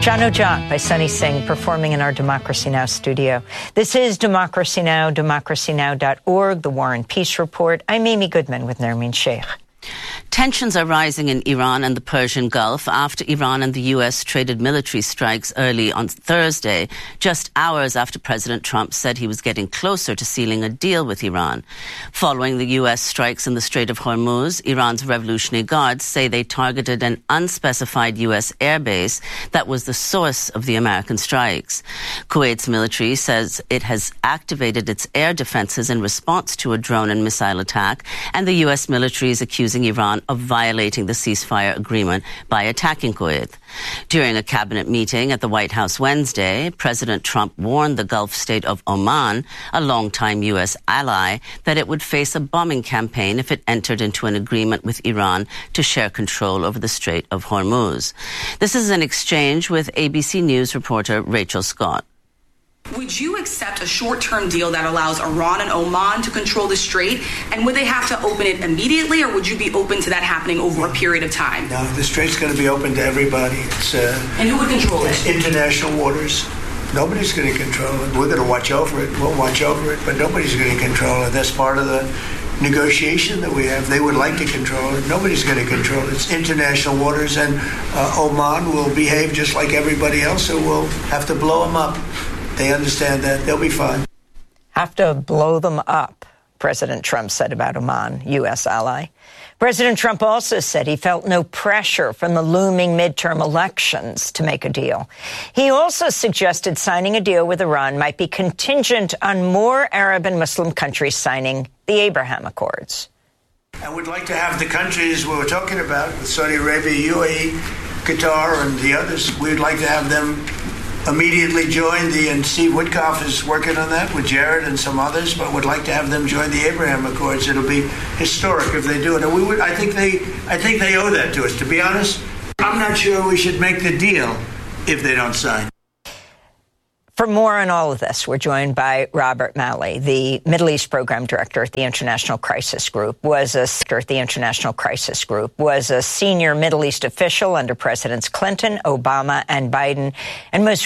Jano Jat by Sunny Singh performing in our Democracy Now! Studio. This is Democracy Now!, democracynow.org, The War and Peace Report. I'm Amy Goodman with Nermeen Sheikh. Tensions are rising in Iran and the Persian Gulf after Iran and the U.S. traded military strikes early on Thursday, just hours after President Trump said he was getting closer to sealing a deal with Iran. Following the U.S. strikes in the Strait of Hormuz, Iran's Revolutionary Guards say they targeted an unspecified U.S. airbase that was the source of the American strikes. Kuwait's military says it has activated its air defenses in response to a drone and missile attack, and the U.S. military is accusing Iran of violating the ceasefire agreement by attacking Kuwait. During a cabinet meeting at the White House Wednesday, President Trump warned the Gulf state of Oman, a longtime U.S. ally, that it would face a bombing campaign if it entered into an agreement with Iran to share control over the Strait of Hormuz. This is an exchange with ABC News reporter Rachel Scott. Would you accept a short-term deal that allows Iran and Oman to control the strait? And would they have to open it immediately, or would you be open to that happening over a period of time? No, the strait's going to be open to everybody. And who would control it? It's international waters. Nobody's going to control it. We're going to watch over it. We'll watch over it, but nobody's going to control it. That's part of the negotiation that we have. They would like to control it. Nobody's going to control it. It's international waters, and Oman will behave just like everybody else, so we'll have to blow them up. They understand that. They'll be fine. Have to blow them up, President Trump said about Oman, U.S. ally. President Trump also said he felt no pressure from the looming midterm elections to make a deal. He also suggested signing a deal with Iran might be contingent on more Arab and Muslim countries signing the Abraham Accords. And we'd like to have the countries we were talking about, with Saudi Arabia, UAE, Qatar, and the others, we'd like to have them immediately join and Steve Witkoff is working on that with Jared and some others, but would like to have them join the Abraham Accords. It'll be historic if they do it. And I think they owe that to us. To be honest, I'm not sure we should make the deal if they don't sign. For more on all of this, we're joined by Robert Malley, the Middle East Program Director at the International Crisis Group, was a senior Middle East official under Presidents Clinton, Obama, and Biden, and most